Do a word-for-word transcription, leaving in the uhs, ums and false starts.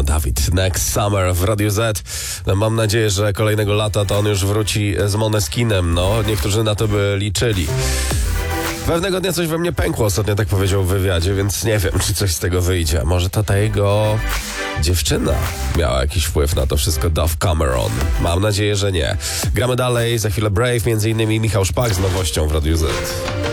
no Dawid, Next Summer w Radiu Z. No, mam nadzieję, że kolejnego lata to on już wróci z Måneskinem. No, niektórzy na to by liczyli. Pewnego dnia coś we mnie pękło, ostatnio tak powiedział w wywiadzie, więc nie wiem, czy coś z tego wyjdzie. Może to ta jego dziewczyna miała jakiś wpływ na to wszystko, Dove Cameron. Mam nadzieję, że nie. Gramy dalej, za chwilę Brave, między innymi Michał Szpak z nowością w Radiu Z.